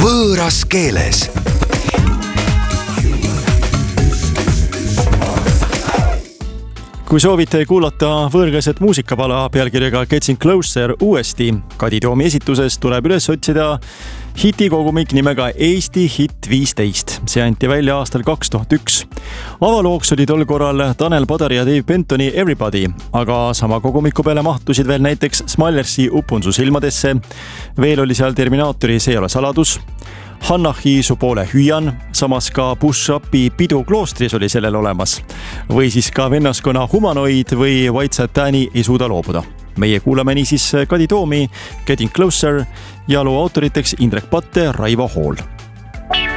võõras keeles. Kui soovite kuulata võõrkeelset muusikapala pealkirjaga Getting Closer uuesti, Kadi Toomi esituses tuleb üles otsida hitikogumik nimega Eesti Hit 15. See anti välja aastal 2001. Avalooks oli tol korral Tanel Padari ja Dave Bentoni Everybody, aga sama kogumiku peale mahtusid veel näiteks Smallersi Upunsus ilmadesse. Veel oli seal Terminaatori See ei ole saladus, Hannahi Su poole hüüan, samas ka Push-Upi Pidu kloostris oli sellel olemas. Või siis ka vennaskonna Humanoid või White Satani Ei suuda loobuda. Meie kuulame niisiis Kadi Toomi Getting Closer ja loo autoriteks Indrek Patte, Raivo Hool.